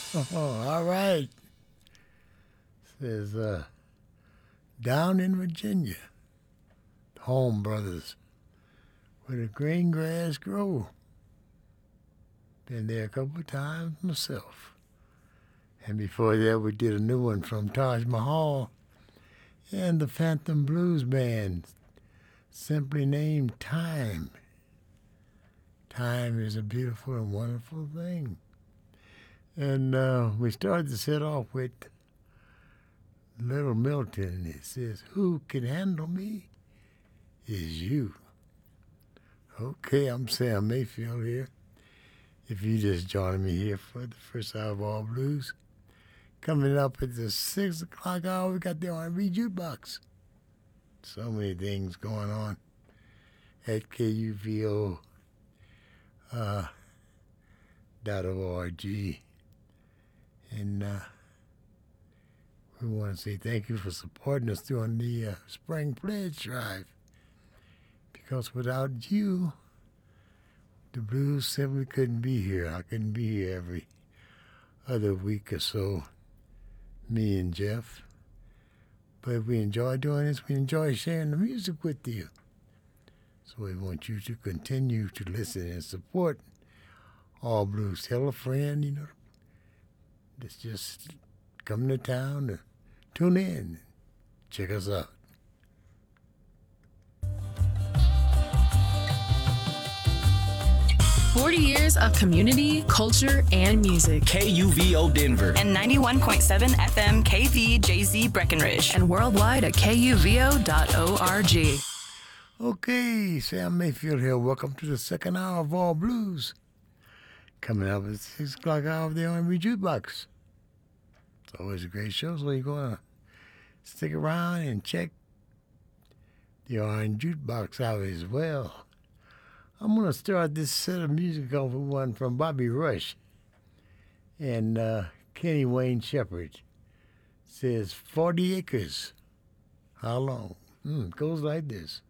All right. Says, down in Virginia, Home Brothers, where the green grass grow. Been there a couple of times myself. And before that, we did a new one from Taj Mahal and the Phantom Blues Band, simply named Time. Time is a beautiful and wonderful thing. And we started to set off with Little Milton. It says, "Who can handle me is you." Okay, I'm Sam Mayfield here. If you just joining me here for the first hour of All Blues, coming up at the 6 o'clock hour, we got the R&B Jukebox. So many things going on at KUVO .org. And we want to say thank you for supporting us during the Spring Pledge Drive. Because without you, the blues simply couldn't be here. I couldn't be here every other week or so, me and Jeff. But we enjoy doing this. We enjoy sharing the music with you. So we want you to continue to listen and support All Blues. Tell a friend, that's just coming to town to tune in. Check us out. 40 years of community, culture, and music. KUVO Denver. And 91.7 FM KVJZ Breckenridge. And worldwide at KUVO.org. Okay, Sam Mayfield here. Welcome to the second hour of All Blues. Coming up at 6 o'clock hour of the R&B Jukebox. It's always a great show, so you're going to stick around and check the R&B Jukebox out as well. I'm going to start this set of music off with one from Bobby Rush and Kenny Wayne Shepherd. Says 40 acres. How long? It goes like this.